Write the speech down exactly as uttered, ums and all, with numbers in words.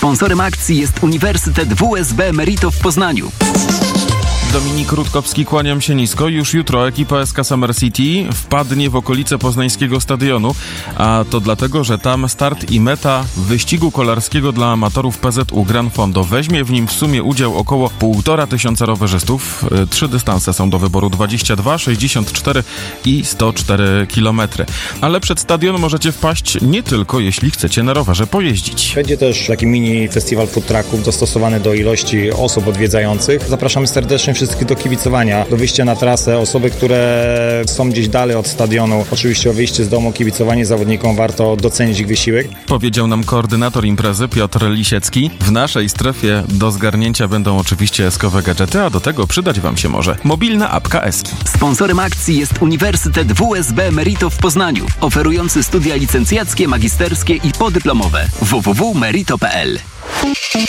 Sponsorem akcji jest Uniwersytet W S B Merito w Poznaniu. Dominik Rutkowski, kłaniam się nisko. Już jutro ekipa S K Summer City wpadnie w okolice poznańskiego stadionu, a to dlatego, że tam start i meta wyścigu kolarskiego dla amatorów P Z U Gran Fondo. Weźmie w nim w sumie udział około półtora tysiąca rowerzystów. Trzy dystanse są do wyboru: dwadzieścia dwa, sześćdziesiąt cztery i sto cztery kilometry. Ale przed stadion możecie wpaść nie tylko jeśli chcecie na rowerze pojeździć. Będzie też taki mini festiwal food trucków dostosowany do ilości osób odwiedzających. Zapraszamy serdecznie wszystkich do kibicowania, do wyjścia na trasę. Osoby, które są gdzieś dalej od stadionu, oczywiście o wyjście z domu, kibicowanie zawodnikom, warto docenić ich wysiłek. Powiedział nam koordynator imprezy Piotr Lisiecki. W naszej strefie do zgarnięcia będą oczywiście eskowe gadżety, a do tego przydać wam się może mobilna apka Eski. Sponsorem akcji jest Uniwersytet W S B Merito w Poznaniu, oferujący studia licencjackie, magisterskie i podyplomowe. w w w kropka merito kropka p l